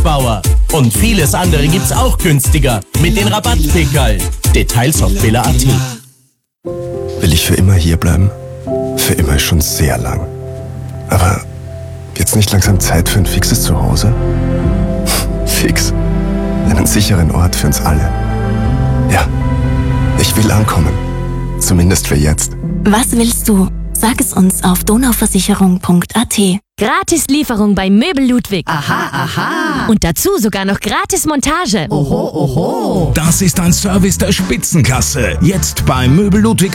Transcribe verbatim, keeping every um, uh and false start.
Gartenhofbauer. Und vieles andere gibt's auch günstiger mit den Rabattpickerl. Details auf billa punkt at. Will ich für immer hier bleiben? Für immer ist schon sehr lang. Aber wird's nicht langsam Zeit für ein fixes Zuhause? Fix. Einen sicheren Ort für uns alle. Ja, ich will ankommen. Zumindest für jetzt. Was willst du? Sag es uns auf donauversicherung punkt at. Gratislieferung bei Möbel Ludwig. Aha, aha. Und dazu sogar noch gratis Montage. Oho, oho. Das ist ein Service der Spitzenklasse. Jetzt bei Möbel Ludwig